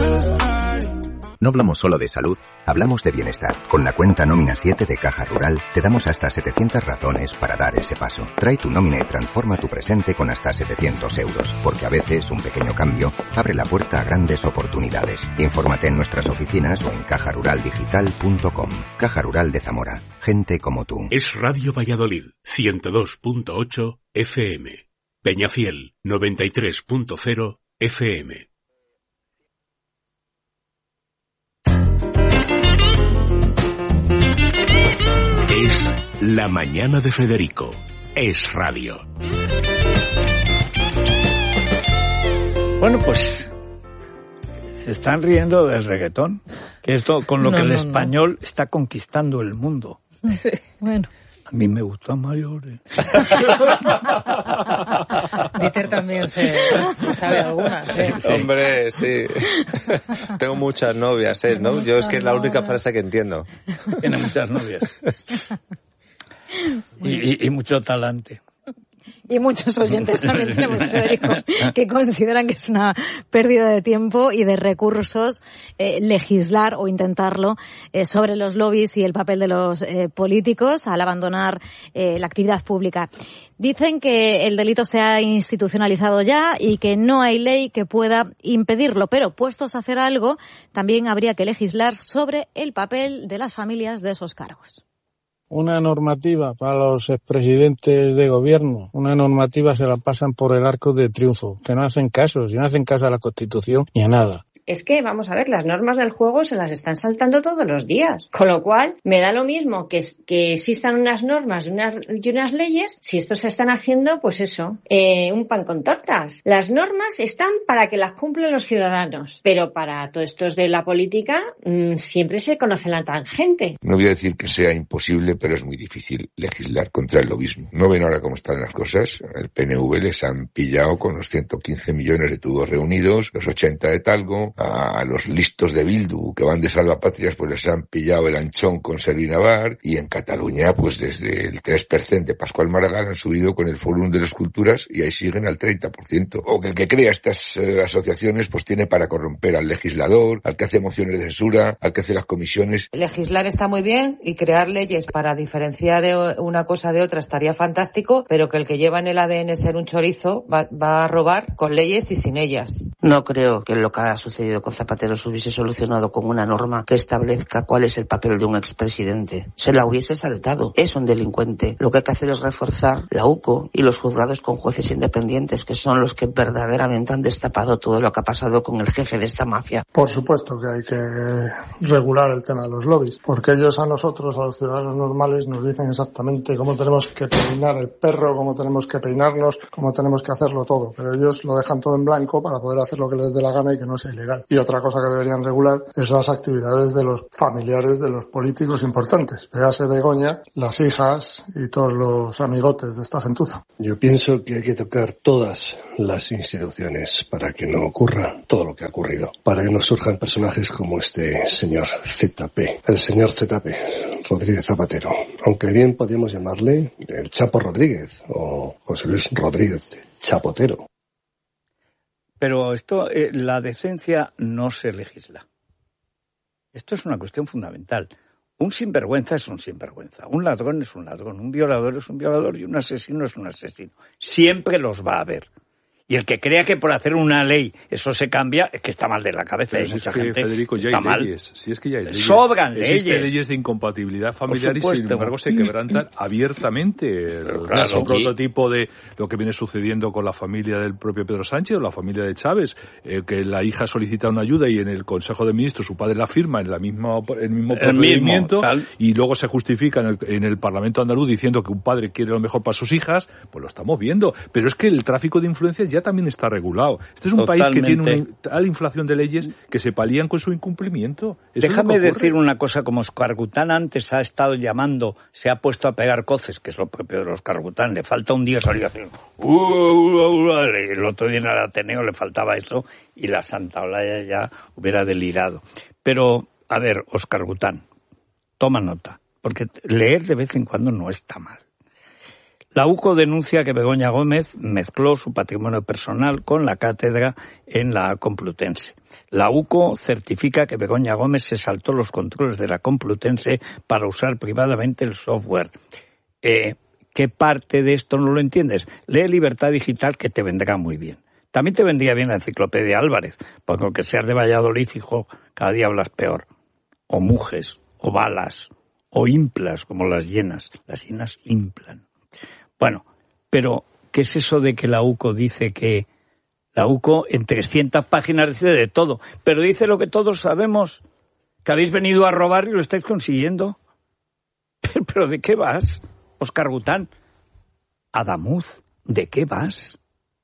No hablamos solo de salud, hablamos de bienestar. Con la cuenta Nómina 7 de Caja Rural te damos hasta 700 razones para dar ese paso. Trae tu nómina y transforma tu presente con hasta 700 euros, porque a veces un pequeño cambio abre la puerta a grandes oportunidades. Infórmate en nuestras oficinas o en cajaruraldigital.com. Caja Rural de Zamora. Gente como tú. Es Radio Valladolid, 102.8 FM. Peñafiel, 93.0 FM. Es La Mañana de Federico. Es radio. Bueno, pues se están riendo del reggaetón, que es con lo que el español está conquistando el mundo. Sí, bueno. A mí me gustan mayores. Dieter también se sabe algunas. Sí. Hombre, sí. Tengo muchas novias, ¿no? Yo es que es la única frase que entiendo. Tiene muchas novias. Y mucho talante. Y muchos oyentes también tenemos, Federico, que consideran que es una pérdida de tiempo y de recursos legislar o intentarlo sobre los lobbies y el papel de los políticos al abandonar la actividad pública. Dicen que el delito se ha institucionalizado ya y que no hay ley que pueda impedirlo, pero puestos a hacer algo, también habría que legislar sobre el papel de las familias de esos cargos. Una normativa para los expresidentes de gobierno, una normativa se la pasan por el arco de triunfo, que no hacen caso, si no hacen caso a la Constitución ni a nada. Es que, vamos a ver, las normas del juego se las están saltando todos los días. Con lo cual, me da lo mismo que existan unas normas y unas leyes, si estos se están haciendo, pues eso, un pan con tortas. Las normas están para que las cumplan los ciudadanos, pero para todo esto de la política siempre se conoce la tangente. No voy a decir que sea imposible, pero es muy difícil legislar contra el lobismo. ¿No ven ahora cómo están las cosas? El PNV les han pillado con los 115 millones de tubos reunidos, los 80 de Talgo. A los listos de Bildu que van de salvapatrias pues les han pillado el anchón con Servinavar, y en Cataluña pues desde el 3% de Pascual Maragall han subido con el Fórum de las Culturas y ahí siguen al 30%. O que el que crea estas asociaciones pues tiene para corromper al legislador, al que hace mociones de censura, al que hace las comisiones. Legislar está muy bien y crear leyes para diferenciar una cosa de otra estaría fantástico, pero que el que lleva en el ADN ser un chorizo va a robar con leyes y sin ellas. No creo que lo que ha sucedido con Zapatero se hubiese solucionado con una norma que establezca cuál es el papel de un expresidente. Se la hubiese saltado. Es un delincuente. Lo que hay que hacer es reforzar la UCO y los juzgados con jueces independientes, que son los que verdaderamente han destapado todo lo que ha pasado con el jefe de esta mafia. Por supuesto que hay que regular el tema de los lobbies, porque ellos a nosotros, a los ciudadanos normales, nos dicen exactamente cómo tenemos que peinar el perro, cómo tenemos que peinarnos, cómo tenemos que hacerlo todo, pero ellos lo dejan todo en blanco para poder hacer lo que les dé la gana y que no sea ilegal. Y otra cosa que deberían regular es las actividades de los familiares de los políticos importantes. Véase Begoña, las hijas y todos los amigotes de esta gentuza. Yo pienso que hay que tocar todas las instituciones para que no ocurra todo lo que ha ocurrido. Para que no surjan personajes como este señor ZP. El señor ZP, Rodríguez Zapatero. Aunque bien podríamos llamarle el Chapo Rodríguez o José Luis Rodríguez Chapotero. Pero esto, la decencia no se legisla. Esto es una cuestión fundamental. Un sinvergüenza es un sinvergüenza, un ladrón es un ladrón, un violador es un violador y un asesino es un asesino. Siempre los va a haber. Y el que crea que por hacer una ley eso se cambia, es que está mal de la cabeza. Pero Hay mucha que, gente Federico, ya está hay mal. leyes. Si es que ya hay leyes. Sobran Existen leyes. leyes de incompatibilidad familiar y sin embargo se quebrantan abiertamente. Claro, Es un prototipo de lo que viene sucediendo con la familia del propio Pedro Sánchez o la familia de Chávez, que la hija solicita una ayuda y en el Consejo de Ministros su padre la firma en el mismo procedimiento y luego se justifica en el Parlamento andaluz diciendo que un padre quiere lo mejor para sus hijas. Pues lo estamos viendo. Pero es que el tráfico de influencias ya también está regulado. Este es un país que tiene una tal inflación de leyes que se palían con su incumplimiento. Déjame decir una cosa, como Óscar Gután antes ha estado llamando, se ha puesto a pegar coces, que es lo propio de Óscar Gután, le falta un día salir así, el otro día en el Ateneo le faltaba eso y la Santa Olaya ya hubiera delirado. Pero, a ver, Óscar Gután, toma nota, porque leer de vez en cuando no está mal. La UCO denuncia que Begoña Gómez mezcló su patrimonio personal con la cátedra en la Complutense. La UCO certifica que Begoña Gómez se saltó los controles de la Complutense para usar privadamente el software. ¿Qué parte de esto no lo entiendes? Lee Libertad Digital, que te vendrá muy bien. También te vendría bien la Enciclopedia Álvarez, porque aunque seas de Valladolid, hijo, cada día hablas peor. O mujes, o balas, o implas, como las hienas. Las hienas implan. Bueno, pero ¿qué es eso de que la UCO dice que... La UCO en 300 páginas dice de todo, pero dice lo que todos sabemos, que habéis venido a robar y lo estáis consiguiendo. ¿Pero de qué vas, Óscar Gután? Adamuz, ¿de qué vas?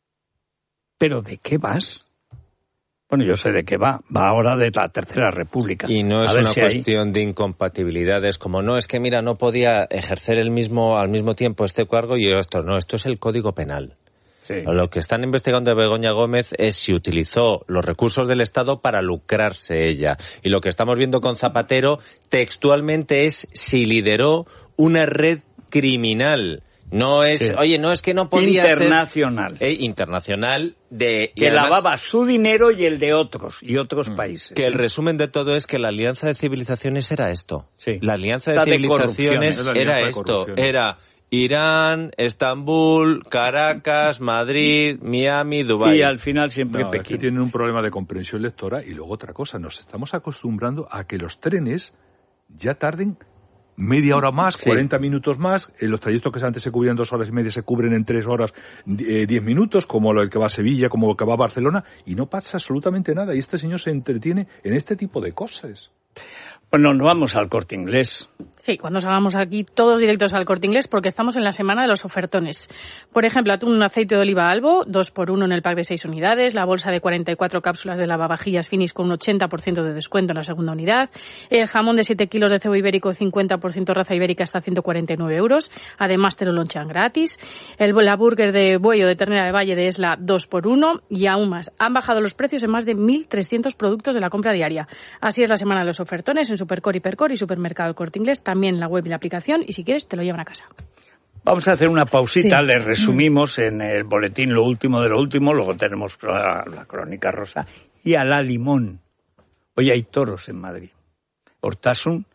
¿Pero de qué vas? Bueno, yo sé de qué va. Va ahora de la Tercera República. Y no es una cuestión de incompatibilidades, como no, es que mira, no podía ejercer al mismo tiempo este cargo y esto. No, esto es el Código Penal. Sí. Lo que están investigando de Begoña Gómez es si utilizó los recursos del Estado para lucrarse ella. Y lo que estamos viendo con Zapatero textualmente es si lideró una red criminal. No es, sí. Oye, no es que no podía internacional. Ser... internacional. Que además, lavaba su dinero y el de otros, y otros países. Que el resumen de todo es que la alianza de civilizaciones era esto. Sí. La alianza de civilizaciones era esto. Era Irán, Estambul, Caracas, Madrid, Miami, Dubái. Y al final siempre Pekín. Es que tienen un problema de comprensión lectora. Y luego otra cosa, nos estamos acostumbrando a que los trenes ya tarden media hora más, 40 minutos más. En los trayectos que antes se cubrían 2 horas y media se cubren en 3 horas 10 minutos, como el que va a Sevilla, como el que va a Barcelona, y no pasa absolutamente nada. Y este señor se entretiene en este tipo de cosas. Bueno, nos vamos al Corte Inglés. Sí, cuando salgamos aquí todos directos al Corte Inglés, porque estamos en la semana de los ofertones. Por ejemplo, atún aceite de oliva Albo, 2x1 en el pack de 6 unidades, la bolsa de 44 cápsulas de lavavajillas Finish con un 80% de descuento en la segunda unidad, el jamón de 7 kilos de cebo ibérico 50% raza ibérica hasta 149 euros, además te lo lonchan gratis, la burger de buey de ternera de valle de Esla 2x1 y aún más. Han bajado los precios en más de 1.300 productos de la compra diaria. Así es la semana de los ofertones en Supercor, Hipercor y Supermercado El Corte Inglés, también la web y la aplicación, y si quieres te lo llevan a casa. Vamos a hacer una pausita, sí. Les resumimos en el boletín lo último de lo último, luego tenemos la crónica rosa y a la limón. Hoy hay toros en Madrid. Hortasun,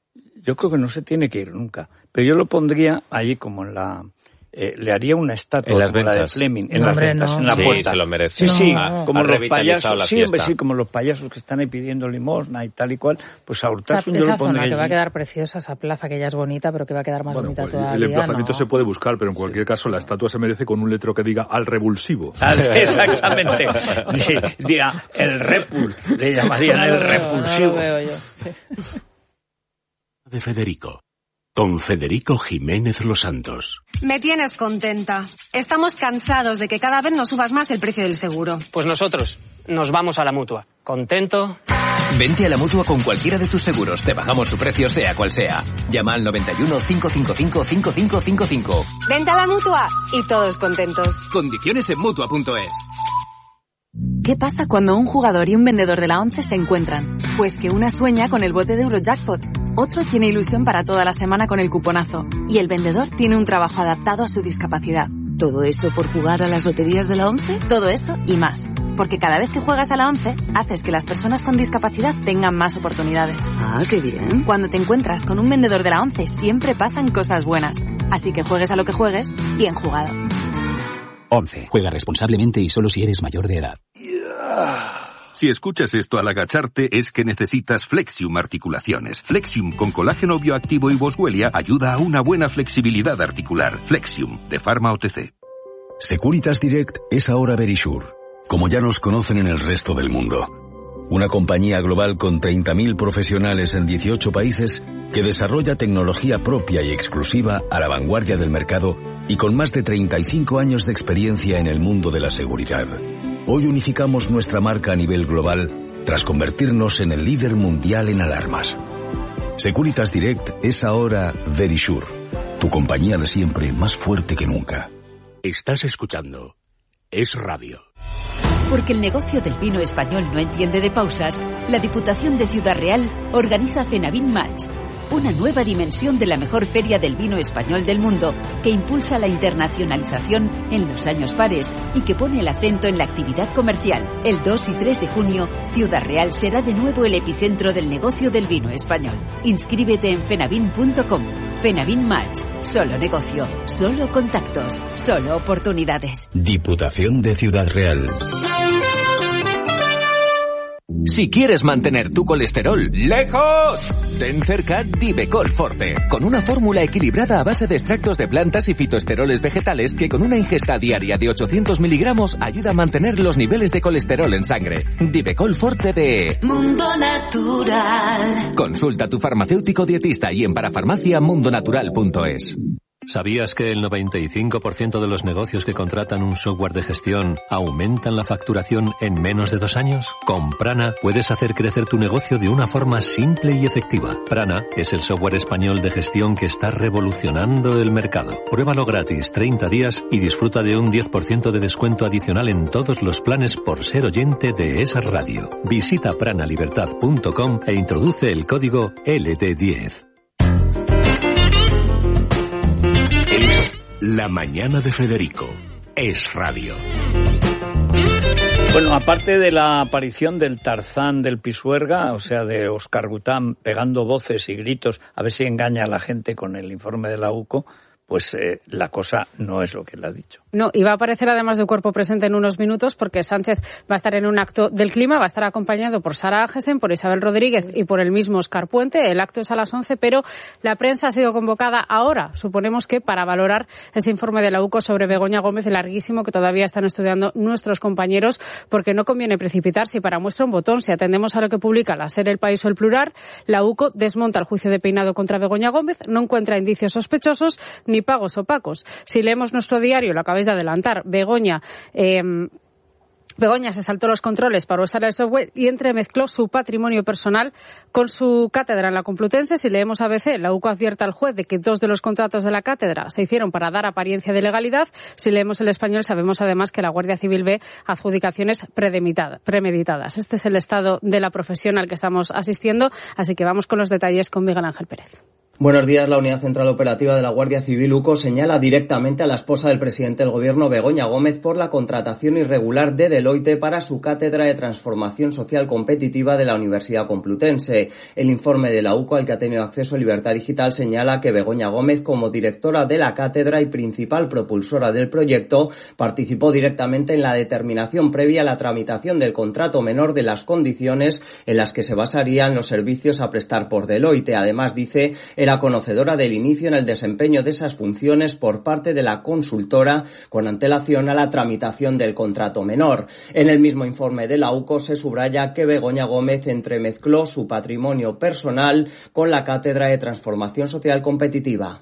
yo creo que no se tiene que ir nunca, pero yo lo pondría allí como en la... le haría una estatua como la de Fleming en las ventas, en la puerta. Se lo merece. Sí, como los payasos, sí, como los payasos que están ahí pidiendo limosna y tal y cual, pues a Hortasun yo lo pondría. Esa zona que va a quedar preciosa, esa plaza que ya es bonita, pero que va a quedar más bonita pues todavía. El emplazamiento se puede buscar, pero en cualquier caso la estatua se merece con un letrero que diga al revulsivo. Exactamente. Diga el repul, le llamarían el repulsivo. No lo veo yo. De Federico. Con Federico Jiménez Los Santos. Me tienes contenta. Estamos cansados de que cada vez nos subas más el precio del seguro. Pues nosotros nos vamos a la Mutua. ¿Contento? Vente a la Mutua con cualquiera de tus seguros. Te bajamos su precio sea cual sea. Llama al 91 555 5555. Vente a la Mutua y todos contentos. Condiciones en Mutua.es. ¿Qué pasa cuando un jugador y un vendedor de la 11 se encuentran? Pues que una sueña con el bote de Eurojackpot, otro tiene ilusión para toda la semana con el cuponazo y el vendedor tiene un trabajo adaptado a su discapacidad. ¿Todo eso por jugar a las loterías de la 11? Todo eso y más. Porque cada vez que juegas a la 11, haces que las personas con discapacidad tengan más oportunidades. Ah, qué bien. Cuando te encuentras con un vendedor de la 11, siempre pasan cosas buenas. Así que juegues a lo que juegues, bien jugado. 11. Juega responsablemente y solo si eres mayor de edad. Si escuchas esto al agacharte es que necesitas Flexium Articulaciones. Flexium con colágeno bioactivo y boswellia ayuda a una buena flexibilidad articular. Flexium, de Pharma OTC. Securitas Direct es ahora Verisure, como ya nos conocen en el resto del mundo. Una compañía global con 30.000 profesionales en 18 países que desarrolla tecnología propia y exclusiva a la vanguardia del mercado y con más de 35 años de experiencia en el mundo de la seguridad. Hoy unificamos nuestra marca a nivel global tras convertirnos en el líder mundial en alarmas. Securitas Direct es ahora Verisure, tu compañía de siempre más fuerte que nunca. Estás escuchando Es Radio. Porque el negocio del vino español no entiende de pausas, la Diputación de Ciudad Real organiza Cenavin Match. una nueva dimensión de la mejor feria del vino español del mundo, que impulsa la internacionalización en los años pares y que pone el acento en la actividad comercial. El 2 y 3 de junio, Ciudad Real será de nuevo el epicentro del negocio del vino español. Inscríbete en fenavin.com. Fenavin Match. Solo negocio, solo contactos, solo oportunidades. Diputación de Ciudad Real. Si quieres mantener tu colesterol lejos, ten cerca Divecol Forte, con una fórmula equilibrada a base de extractos de plantas y fitoesteroles vegetales que con una ingesta diaria de 800 miligramos ayuda a mantener los niveles de colesterol en sangre. Divecol Forte de Mundo Natural. Consulta a tu farmacéutico dietista y en parafarmaciamundonatural.es. ¿Sabías que el 95% de los negocios que contratan un software de gestión aumentan la facturación en menos de 2 años? Con Prana puedes hacer crecer tu negocio de una forma simple y efectiva. Prana es el software español de gestión que está revolucionando el mercado. Pruébalo gratis 30 días y disfruta de un 10% de descuento adicional en todos los planes por ser oyente de esa radio. Visita pranalibertad.com e introduce el código LD10. La mañana de Federico. Es radio. Bueno, aparte de la aparición del Tarzán del Pisuerga, o sea, de Óscar Gután pegando voces y gritos, a ver si engaña a la gente con el informe de la UCO, pues la cosa no es lo que él ha dicho. No, y va a aparecer además de cuerpo presente en unos minutos porque Sánchez va a estar en un acto del clima, va a estar acompañado por Sara Agesen, por Isabel Rodríguez y por el mismo Óscar Puente. El acto es a las 11, pero la prensa ha sido convocada ahora, suponemos que para valorar ese informe de la UCO sobre Begoña Gómez, larguísimo, que todavía están estudiando nuestros compañeros, porque no conviene precipitarse. Y para muestra un botón, si atendemos a lo que publica la SER, El País o El Plural, la UCO desmonta el juicio de peinado contra Begoña Gómez, no encuentra indicios sospechosos ni pagos opacos. Si leemos nuestro diario, lo acabáis de adelantar, Begoña se saltó los controles para usar el software y entremezcló su patrimonio personal con su cátedra en la Complutense. Si leemos ABC, la UCO advierte al juez de que 2 de los contratos de la cátedra se hicieron para dar apariencia de legalidad. Si leemos El Español, sabemos además que la Guardia Civil ve adjudicaciones premeditadas. Este es el estado de la profesión al que estamos asistiendo, así que vamos con los detalles con Miguel Ángel Pérez. Buenos días. La Unidad Central Operativa de la Guardia Civil UCO señala directamente a la esposa del presidente del Gobierno, Begoña Gómez, por la contratación irregular de Deloitte para su cátedra de Transformación Social Competitiva de la Universidad Complutense. El informe de la UCO, al que ha tenido acceso Libertad Digital, señala que Begoña Gómez, como directora de la cátedra y principal propulsora del proyecto, participó directamente en la determinación previa a la tramitación del contrato menor de las condiciones en las que se basarían los servicios a prestar por Deloitte. Además, dice, era conocedora del inicio en el desempeño de esas funciones por parte de la consultora con antelación a la tramitación del contrato menor. En el mismo informe de la UCO se subraya que Begoña Gómez entremezcló su patrimonio personal con la cátedra de Transformación Social Competitiva.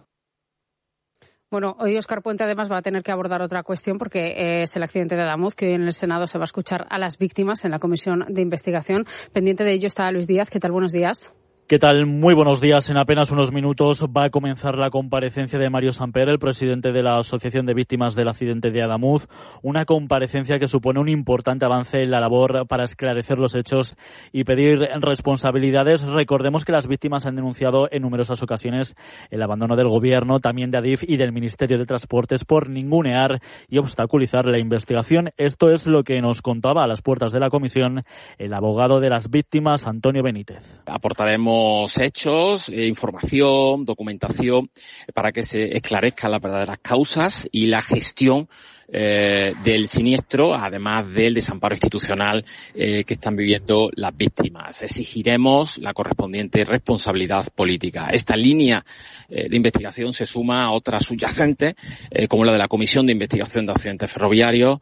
Bueno, hoy Óscar Puente además va a tener que abordar otra cuestión porque es el accidente de Adamuz, que hoy en el Senado se va a escuchar a las víctimas en la comisión de investigación. Pendiente de ello está Luis Díaz. ¿Qué tal? Buenos días. ¿Qué tal? Muy buenos días. En apenas unos minutos va a comenzar la comparecencia de Mario Samper, el presidente de la Asociación de Víctimas del Accidente de Adamuz, una comparecencia que supone un importante avance en la labor para esclarecer los hechos y pedir responsabilidades. Recordemos que las víctimas han denunciado en numerosas ocasiones el abandono del Gobierno, también de Adif y del Ministerio de Transportes por ningunear y obstaculizar la investigación. Esto es lo que nos contaba a las puertas de la comisión el abogado de las víctimas, Antonio Benítez. Aportaremos hechos, información, documentación para que se esclarezcan las verdaderas causas y la gestión del siniestro, además del desamparo institucional que están viviendo las víctimas. Exigiremos la correspondiente responsabilidad política. Esta línea de investigación se suma a otras subyacentes, como la de la Comisión de Investigación de Accidentes Ferroviarios,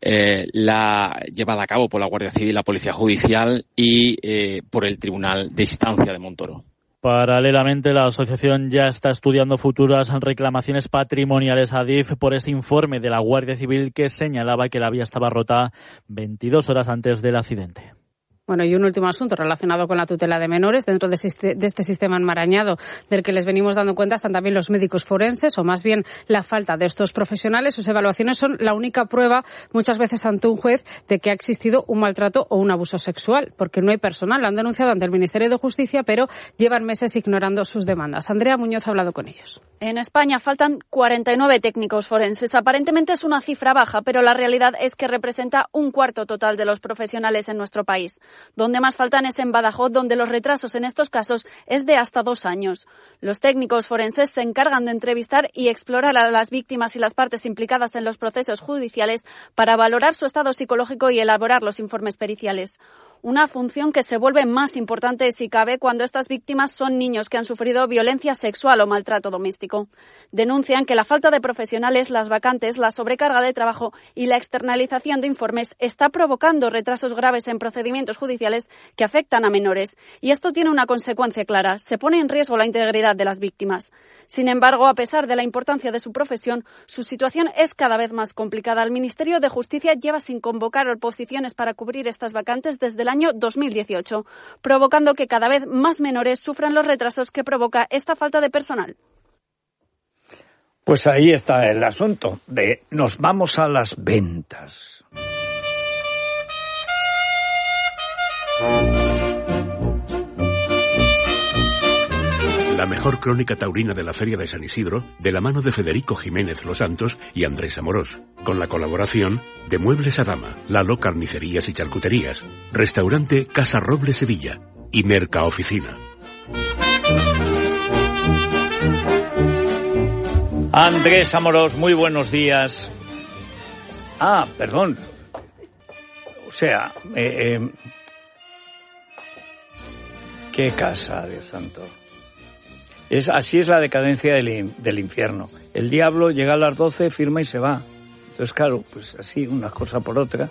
la llevada a cabo por la Guardia Civil, la Policía Judicial y por el Tribunal de Instancia de Montoro. Paralelamente, la asociación ya está estudiando futuras reclamaciones patrimoniales a Adif por ese informe de la Guardia Civil que señalaba que la vía estaba rota 22 horas antes del accidente. Bueno, y un último asunto relacionado con la tutela de menores. Dentro de este sistema enmarañado del que les venimos dando cuenta están también los médicos forenses, o más bien la falta de estos profesionales. Sus evaluaciones son la única prueba, muchas veces ante un juez, de que ha existido un maltrato o un abuso sexual, porque no hay personal. Lo han denunciado ante el Ministerio de Justicia, pero llevan meses ignorando sus demandas. Andrea Muñoz ha hablado con ellos. En España faltan 49 técnicos forenses. Aparentemente es una cifra baja, pero la realidad es que representa un cuarto total de los profesionales en nuestro país. Donde más faltan es en Badajoz, donde los retrasos en estos casos es de hasta 2 años. Los técnicos forenses se encargan de entrevistar y explorar a las víctimas y las partes implicadas en los procesos judiciales para valorar su estado psicológico y elaborar los informes periciales. Una función que se vuelve más importante si cabe cuando estas víctimas son niños que han sufrido violencia sexual o maltrato doméstico. Denuncian que la falta de profesionales, las vacantes, la sobrecarga de trabajo y la externalización de informes está provocando retrasos graves en procedimientos judiciales que afectan a menores. Y esto tiene una consecuencia clara: se pone en riesgo la integridad de las víctimas. Sin embargo, a pesar de la importancia de su profesión, su situación es cada vez más complicada. El Ministerio de Justicia lleva sin convocar oposiciones para cubrir estas vacantes desde el año 2018, provocando que cada vez más menores sufran los retrasos que provoca esta falta de personal. Pues ahí está el asunto de nos vamos a las ventas. La mejor crónica taurina de la Feria de San Isidro, de la mano de Federico Jiménez Los Santos y Andrés Amorós, con la colaboración de Muebles Adama, Lalo Carnicerías y Charcuterías, Restaurante Casa Roble Sevilla y Mercaoficina. Andrés Amorós, muy buenos días. Perdón. O sea, qué casa, Dios santo. Así es la decadencia del infierno. El diablo llega a las 12, firma y se va. Entonces, claro, pues así, una cosa por otra.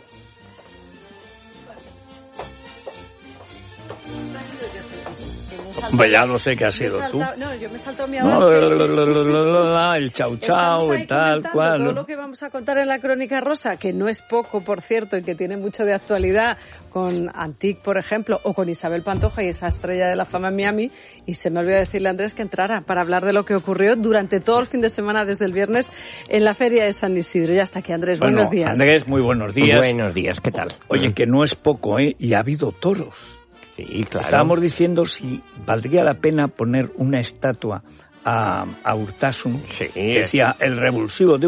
Pues ya lo sé que has sido tú. No, yo me he saltado mi avance. El chau chau y tal cual. Todo lo que vamos a contar en la Crónica Rosa, que no es poco, por cierto, y que tiene mucho de actualidad, con Antic, por ejemplo, o con Isabel Pantoja y esa estrella de la fama en Miami, y se me olvidó decirle a Andrés que entrara para hablar de lo que ocurrió durante todo el fin de semana, desde el viernes, en la Feria de San Isidro. Ya está aquí, Andrés, buenos días. Andrés, muy buenos días. Buenos días, ¿qué tal? Oye, que no es poco, y ha habido toros. Sí, claro. Estábamos diciendo si valdría la pena poner una estatua a Urtasun. Sí. Decía el repulsivo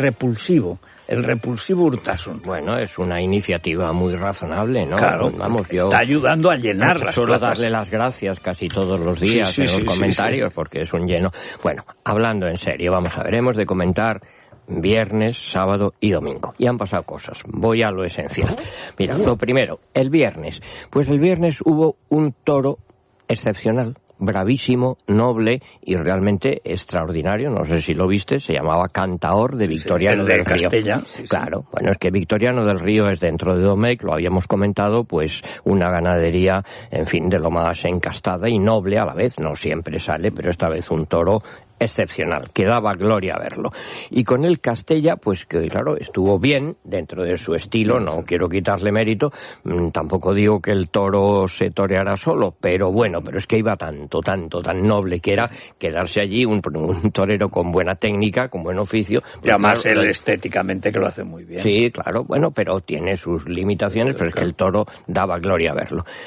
Urtasun. Bueno, es una iniciativa muy razonable, ¿no? Claro, vamos, está ayudando a llenar las suelo plazas. darle las gracias casi todos los días en los comentarios, porque es un lleno. Bueno, hablando en serio, vamos a ver, hemos de comentar viernes, sábado y domingo. Y han pasado cosas. Voy a lo esencial. Mira, lo primero, el viernes. Pues el viernes hubo un toro excepcional, bravísimo, noble y realmente extraordinario. No sé si lo viste, se llamaba Cantaor de Victoriano del Río. Castella, claro, bueno, es que Victoriano del Río es dentro de Domecq, lo habíamos comentado, pues una ganadería, en fin, de lo más encastada y noble a la vez. No siempre sale, pero esta vez un toro excepcional, que daba gloria verlo. Y con el Castella, pues que claro, estuvo bien dentro de su estilo, no quiero quitarle mérito, tampoco digo que el toro se toreara solo, pero bueno, pero es que iba tan noble que era quedarse allí un torero con buena técnica, con buen oficio. Y además él estéticamente que lo hace muy bien. Sí, claro, bueno, pero tiene sus limitaciones, pero es que el toro daba gloria verlo.